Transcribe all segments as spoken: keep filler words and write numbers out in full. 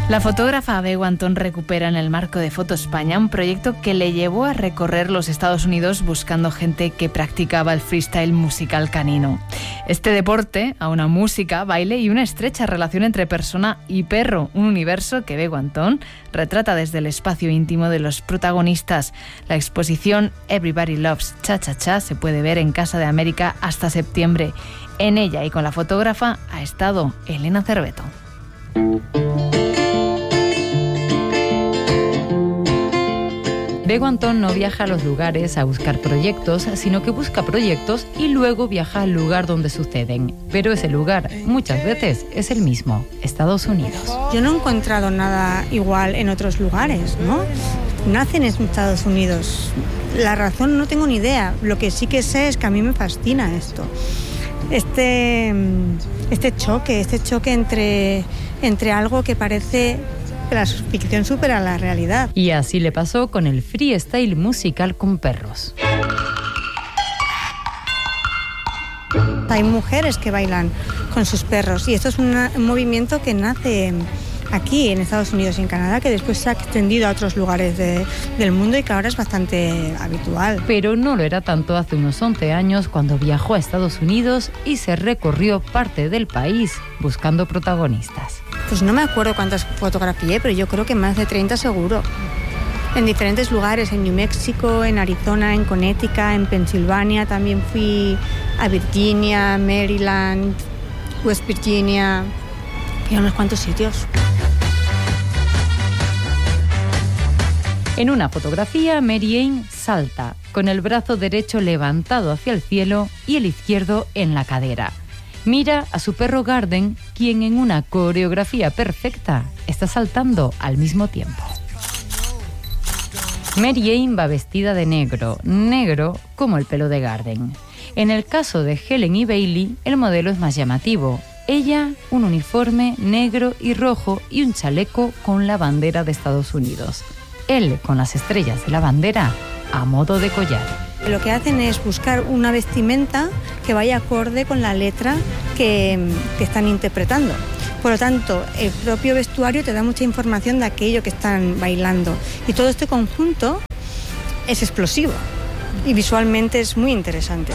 La fotógrafa Bego Antón recupera en el marco de Foto España un proyecto que le llevó a recorrer los Estados Unidos buscando gente que practicaba el freestyle musical canino. Este deporte, a una música, baile y una estrecha relación entre persona y perro, un universo que Bego Antón retrata desde el espacio íntimo de los protagonistas. La exposición Everybody Loves Cha Cha Cha se puede ver en Casa de América hasta septiembre. En ella y con la fotógrafa ha estado Elena Cerveto. Bego Antón no viaja a los lugares a buscar proyectos, sino que busca proyectos y luego viaja al lugar donde suceden. Pero ese lugar, muchas veces, es el mismo, Estados Unidos. Yo no he encontrado nada igual en otros lugares, ¿no? Nacen en Estados Unidos. La razón no tengo ni idea. Lo que sí que sé es que a mí me fascina esto. Este, este choque, este choque entre, entre algo que parece... la ficción supera la realidad. Y así le pasó con el freestyle musical con perros. Hay mujeres que bailan con sus perros y esto es una, un movimiento que nace aquí en Estados Unidos y en Canadá, que después se ha extendido a otros lugares de, del mundo y que ahora es bastante habitual. Pero no lo era tanto hace unos once años cuando viajó a Estados Unidos y se recorrió parte del país buscando protagonistas. Pues no me acuerdo cuántas fotografié, pero yo creo que más de treinta seguro. En diferentes lugares, en New Mexico, en Arizona, en Connecticut, en Pensilvania. También fui a Virginia, Maryland, West Virginia y a unos cuantos sitios. En una fotografía, Mary Ann salta, con el brazo derecho levantado hacia el cielo y el izquierdo en la cadera. Mira a su perro Garden, quien en una coreografía perfecta está saltando al mismo tiempo. Mary Ann va vestida de negro, negro como el pelo de Garden. En el caso de Helen y Bailey, el modelo es más llamativo. Ella, un uniforme negro y rojo y un chaleco con la bandera de Estados Unidos. Él con las estrellas de la bandera a modo de collar. Lo que hacen es buscar una vestimenta que vaya acorde con la letra que, que están interpretando. Por lo tanto, el propio vestuario te da mucha información de aquello que están bailando. Y todo este conjunto es explosivo y visualmente es muy interesante.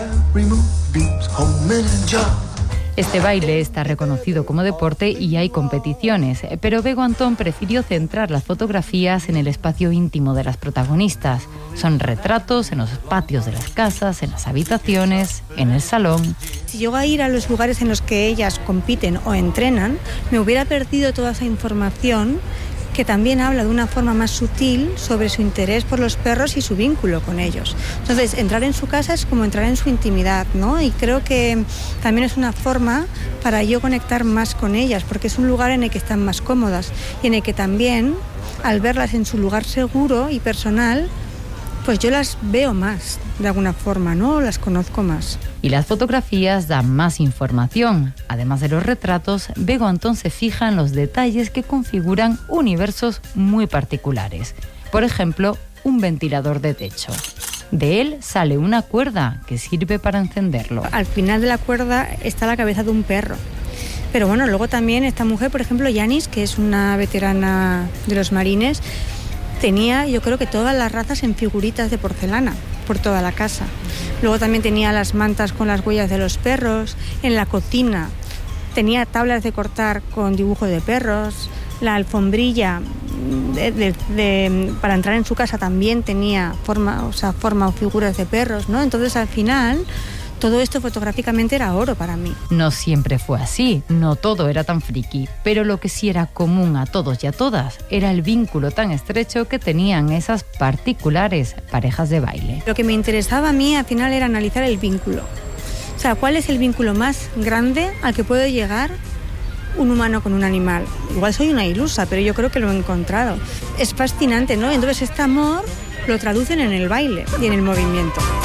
Este baile está reconocido como deporte y hay competiciones, pero Bego Antón prefirió centrar las fotografías en el espacio íntimo de las protagonistas. Son retratos en los patios de las casas, en las habitaciones, en el salón. Si yo voy a ir a los lugares en los que ellas compiten o entrenan, me hubiera perdido toda esa información que también habla de una forma más sutil sobre su interés por los perros y su vínculo con ellos. Entonces, entrar en su casa es como entrar en su intimidad, ¿no? Y creo que también es una forma para yo conectar más con ellas, porque es un lugar en el que están más cómodas y en el que también, al verlas en su lugar seguro y personal, pues yo las veo más, de alguna forma, ¿no? Las conozco más. Y las fotografías dan más información. Además de los retratos, Bego Antón se fija en los detalles que configuran universos muy particulares. Por ejemplo, un ventilador de techo. De él sale una cuerda que sirve para encenderlo. Al final de la cuerda está la cabeza de un perro. Pero bueno, luego también esta mujer, por ejemplo, Yanis, que es una veterana de los marines, tenía, yo creo que todas las razas en figuritas de porcelana por toda la casa. Luego también tenía las mantas con las huellas de los perros. En la cocina tenía tablas de cortar con dibujo de perros. La alfombrilla de, de, de, para entrar en su casa también tenía forma, o sea, forma o figuras de perros, ¿no? Entonces, al final, todo esto fotográficamente era oro para mí. No siempre fue así, no todo era tan friki, pero lo que sí era común a todos y a todas era el vínculo tan estrecho que tenían esas particulares parejas de baile. Lo que me interesaba a mí al final era analizar el vínculo. O sea, ¿cuál es el vínculo más grande al que puede llegar un humano con un animal? Igual soy una ilusa, pero yo creo que lo he encontrado. Es fascinante, ¿no? Entonces este amor lo traducen en el baile y en el movimiento.